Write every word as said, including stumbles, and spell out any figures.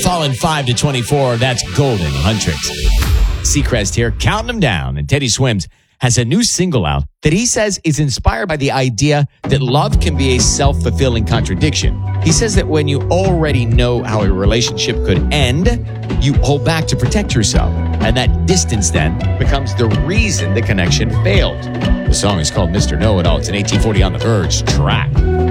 fallen five to twenty-four. That's Golden Huntrix. Seacrest here, counting them down. And Teddy Swims has a new single out that he says is inspired by the idea that love can be a self-fulfilling contradiction. He says that when you already know how a relationship could end, you hold back to protect yourself. And that distance then becomes the reason the connection failed. The song is called Mister Know-It-All. It's an eighteen forty On the Verge track.